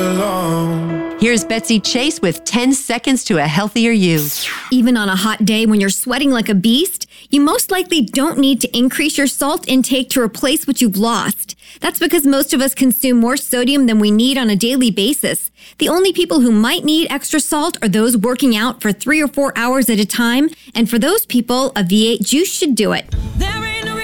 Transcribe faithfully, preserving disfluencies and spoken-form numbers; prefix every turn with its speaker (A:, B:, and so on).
A: alone.
B: Here's Betsy Chase with ten seconds to a healthier you.
C: Even on a hot day when you're sweating like a beast, you most likely don't need to increase your salt intake to replace what you've lost. That's because most of us consume more sodium than we need on a daily basis. The only people who might need extra salt are those working out for three or four hours at a time, and for those people, a V eight juice should do it.
D: There